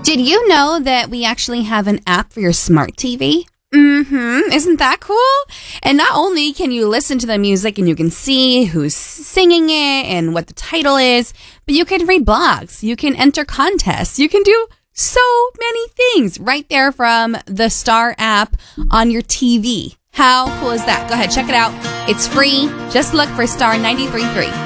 Did you know that we actually have an app for your smart TV? Isn't that cool? And not only can you listen to the music and you can see who's singing it and what the title is, but you can read blogs, you can enter contests, you can do so many things right there from the Star app on your TV. How cool is that? Go ahead, check it out. It's free. Just look for Star 93.3.